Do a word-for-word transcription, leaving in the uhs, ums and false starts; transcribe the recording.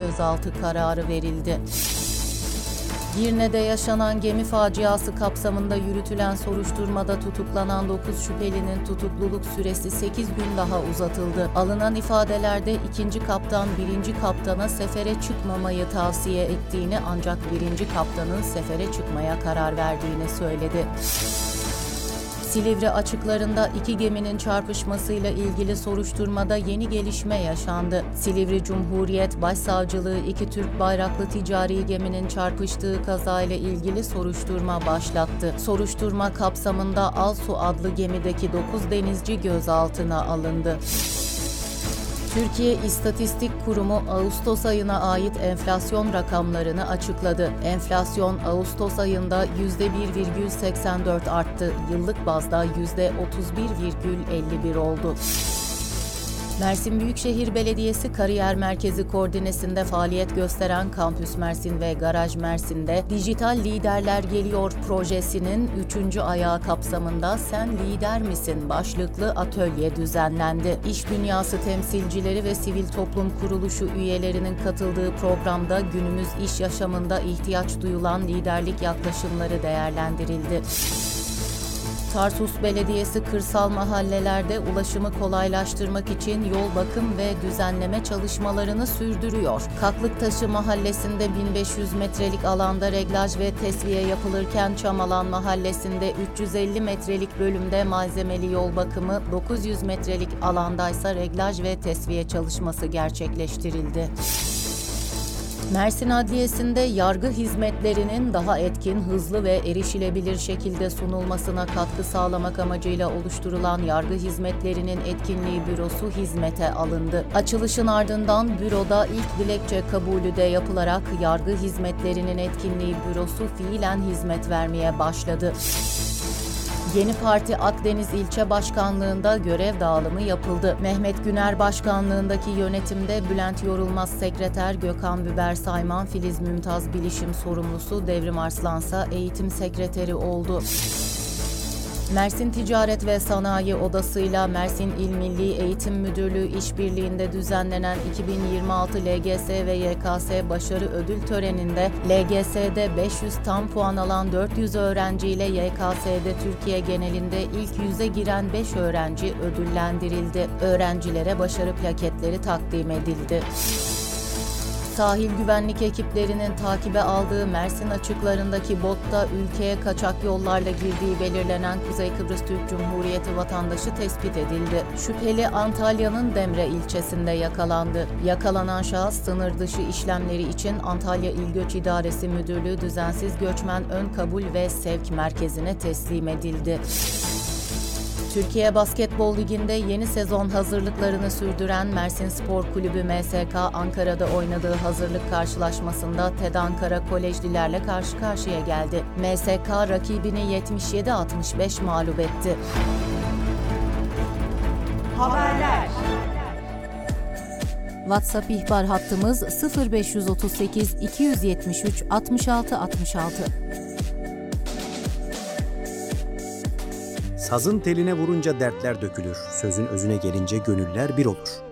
gözaltı kararı verildi. Girne'de yaşanan gemi faciası kapsamında yürütülen soruşturmada tutuklanan dokuz şüphelinin tutukluluk süresi sekiz gün daha uzatıldı. Alınan ifadelerde ikinci kaptan birinci kaptana sefere çıkmamayı tavsiye ettiğini ancak birinci kaptanın sefere çıkmaya karar verdiğini söyledi. Silivri açıklarında iki geminin çarpışmasıyla ilgili soruşturmada yeni gelişme yaşandı. Silivri Cumhuriyet Başsavcılığı iki Türk bayraklı ticari geminin çarpıştığı kazayla ilgili soruşturma başlattı. Soruşturma kapsamında Alsu adlı gemideki dokuz denizci gözaltına alındı. Türkiye İstatistik Kurumu Ağustos ayına ait enflasyon rakamlarını açıkladı. Enflasyon Ağustos ayında yüzde bir virgül seksen dört arttı. Yıllık bazda yüzde otuz bir virgül elli bir oldu. Mersin Büyükşehir Belediyesi Kariyer Merkezi koordinesinde faaliyet gösteren Kampüs Mersin ve Garaj Mersin'de Dijital Liderler Geliyor projesinin üçüncü ayağı kapsamında "Sen lider misin?" başlıklı atölye düzenlendi. İş dünyası temsilcileri ve sivil toplum kuruluşu üyelerinin katıldığı programda günümüz iş yaşamında ihtiyaç duyulan liderlik yaklaşımları değerlendirildi. Tarsus Belediyesi kırsal mahallelerde ulaşımı kolaylaştırmak için yol bakım ve düzenleme çalışmalarını sürdürüyor. Kaklıktaşı Mahallesi'nde bin beş yüz metrelik alanda reglaj ve tesviye yapılırken Çamalan Mahallesi'nde üç yüz elli metrelik bölümde malzemeli yol bakımı, dokuz yüz metrelik alandaysa reglaj ve tesviye çalışması gerçekleştirildi. Mersin Adliyesi'nde yargı hizmetlerinin daha etkin, hızlı ve erişilebilir şekilde sunulmasına katkı sağlamak amacıyla oluşturulan Yargı Hizmetlerinin Etkinliği Bürosu hizmete alındı. Açılışın ardından büroda ilk dilekçe kabulü de yapılarak Yargı Hizmetlerinin Etkinliği Bürosu fiilen hizmet vermeye başladı. Yeni Parti Akdeniz İlçe Başkanlığı'nda görev dağılımı yapıldı. Mehmet Güner Başkanlığı'ndaki yönetimde Bülent Yorulmaz Sekreter, Gökhan Biber Sayman, Filiz Mümtaz Bilişim Sorumlusu, Devrim Arslansa Eğitim Sekreteri oldu. Mersin Ticaret ve Sanayi Odası'yla Mersin İl Milli Eğitim Müdürlüğü işbirliğinde düzenlenen iki bin yirmi altı L G S ve Y K S Başarı Ödül Töreni'nde L G S'de beş yüz tam puan alan dört yüz öğrenciyle Y K S'de Türkiye genelinde ilk yüze giren beş öğrenci ödüllendirildi. Öğrencilere başarı plaketleri takdim edildi. Sahil güvenlik ekiplerinin takibe aldığı Mersin açıklarındaki botta ülkeye kaçak yollarla girdiği belirlenen Kuzey Kıbrıs Türk Cumhuriyeti vatandaşı tespit edildi. Şüpheli Antalya'nın Demre ilçesinde yakalandı. Yakalanan şahıs sınır dışı işlemleri için Antalya İl Göç İdaresi Müdürlüğü Düzensiz Göçmen Ön Kabul ve Sevk Merkezi'ne teslim edildi. Türkiye Basketbol Ligi'nde yeni sezon hazırlıklarını sürdüren Mersin Spor Kulübü M S K, Ankara'da oynadığı hazırlık karşılaşmasında TED Ankara Kolejlilerle karşı karşıya geldi. M S K rakibini yetmiş yedi altmış beş mağlup etti. Haberler. WhatsApp ihbar hattımız sıfır beş otuz sekiz iki yüz yetmiş üç altmış altı altmış altı. Sazın teline vurunca dertler dökülür, sözün özüne gelince gönüller bir olur.